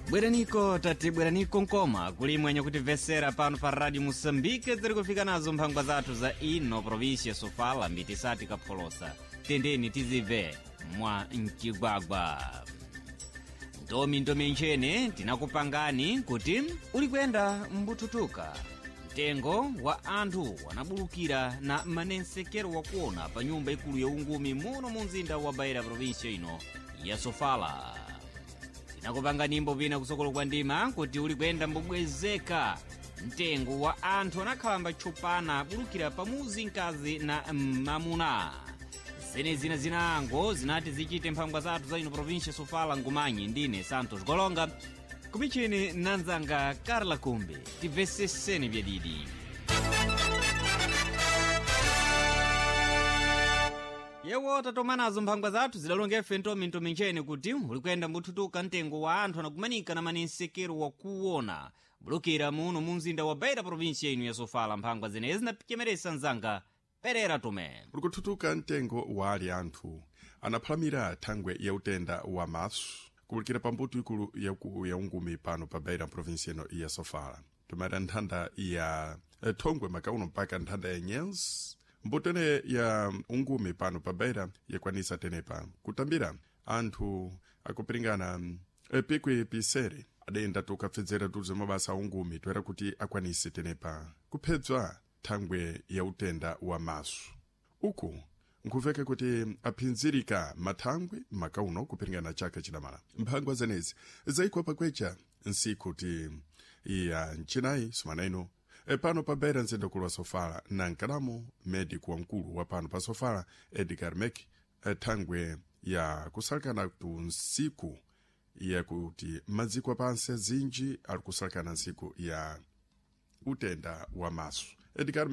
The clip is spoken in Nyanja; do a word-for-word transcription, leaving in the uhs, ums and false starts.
Bweraniko tati bweraniko nkoma kuli mwenye kutimvesera pano pa Radio Moçambique ziri kufika nazo mphangwa zathu za ino província Sofala mbitisati kapholosa tendeni tizive mwa mcigwagwa. Ndomi ndomi nchene tinakupangani kuti uli kwenda mbututuka mtengo wa anthu wanabulukira na manensekero wakuona pa nyumba ikulu ya ungumi muno mu mzinda wa Beira província ino ya Sofala. Tinakupangani mbo vina kusokolo kwa ndima kuti uli kwenda mbubwezeka mtengo wa anthu anakhalamba tchupana bulukira pamuzi mkazi na mamuna. Zene zina zinango zinati zichite mphangwa zathu za ino província Sofala ngumanyi ndine Santos Golonga kumichini nanzanga Carla Kumbi tiveseseni vyadidi. Yewo tatomanazo mphangwa zathu zidalongefe ntomi ntomi nchene kuti uli kwenda mbututuka mtengo wa anthu anakumanika na manensekero wakuona bulukira muno mu mzinda wa Beira província ino ya Sofala. Mphangwa zenezi napichemeresa nzanga Perera Tume. Uli kututuka mtengo wa ali anthu anaphalamira thangwe ya utenda wa masu kubulikira pambuto ikulu ya, ya ungumi pano pa Beira província ino ya Sofala. Tumara nthanda ya eh, thongwe makauno mpaka nthanda ya Nyenzi mbutene ya ungumi pano pa Beira yakwanisa tenepa kutambira anthu akupiringana epikwi pisere adenda tukapfedzera tuze mabasa ungumi toera kuti akwanise tenepa kuphedzwa thangwe ya utenda wa masu. Uku nkuveka kuti aphinzirika mathangwe makauno kupiringana chaka chinamala. Mphangwa zenezi zaikwa pakwecha nsiku ti iya nchinayi sumanaino E pano pa Beira nzenda kulu wa Sofala na nkalamo mediku wa mkulu wa pano pa Sofala Edgar Mek e thangwe ya kusalakana tu nsiku ya kuti maziko pansi zinji ali kusalakana nsiku ya utenda wa masu. Edgar